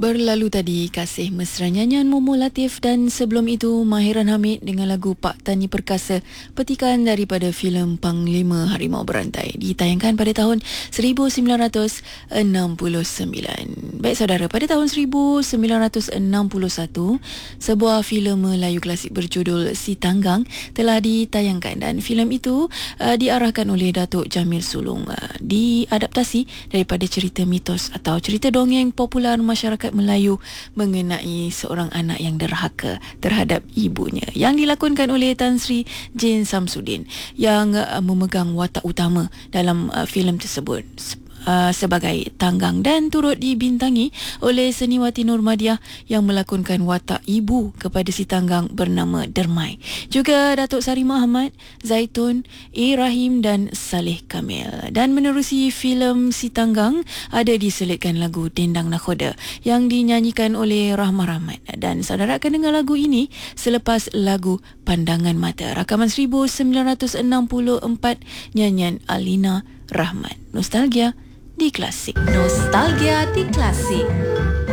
Berlalu tadi Kasih Mesra nyanyian Momo Latif dan sebelum itu Mahiran Hamid dengan lagu Pak Tani Perkasa, petikan daripada filem Panglima Harimau Berantai, ditayangkan pada tahun 1969. Baik saudara, pada tahun 1961 sebuah filem Melayu klasik berjudul Si Tanggang telah ditayangkan dan filem itu diarahkan oleh Datuk Jamil Sulong, diadaptasi daripada cerita mitos atau cerita dongeng popular masyarakat Melayu mengenai seorang anak yang derhaka terhadap ibunya, yang dilakonkan oleh Tan Sri Jane Samsudin yang memegang watak utama dalam filem tersebut sebagai Tanggang, dan turut dibintangi oleh seniwati Nurmadiah yang melakonkan watak ibu kepada si Tanggang bernama Dermai. Juga Datuk Sarimah Ahmad, Zaitun, A. Rahim dan Saleh Kamil. Dan menerusi filem Si Tanggang ada diselitkan lagu Dendang Nakhoda yang dinyanyikan oleh Rahmah Rahmat. Dan saudara akan dengar lagu ini selepas lagu Pandangan Mata, rakaman 1964, nyanyian Alina Rahmat. Nostalgia di Klasik. Nostalgia di Klasik.